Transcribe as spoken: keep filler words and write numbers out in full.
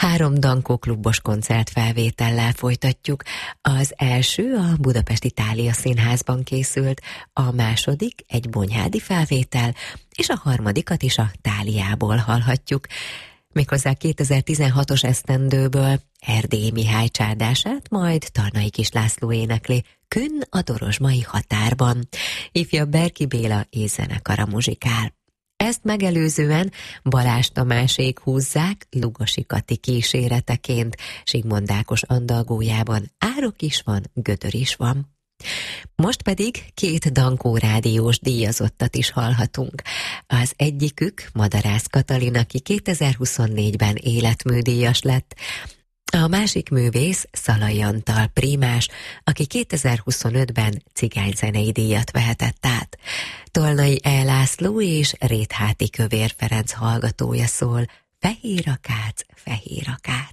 Három Dankó klubos koncertfelvétellel folytatjuk. Az első a Budapesti Thália Színházban készült, a második egy bonyhádi felvétel, és a harmadikat is a Tháliából hallhatjuk. Méghozzá kétezer-tizenhatos esztendőből Erdélyi Mihály csárdását, majd Tarnai Kis László énekli Künn a Dorozsmai határban. Ifjabb Berki Béla és zenekara muzsikál. Ezt megelőzően Balázs Tamásék húzzák Lugosi Kati kíséreteként, Zsigmond Ákos andalgójában árok is van, gödör is van. Most pedig két Dankó rádiós díjazottat is hallhatunk. Az egyikük Madarász Katalin, aki kétezer-huszonnégyben életműdíjas lett, a másik művész Szalai Antal prímás, aki kétezer-huszonötben cigányzenei díjat vehetett át. Tolnai E. László és Rétháti Kövér Ferenc hallgatója szól: Fehér akác, fehér akác.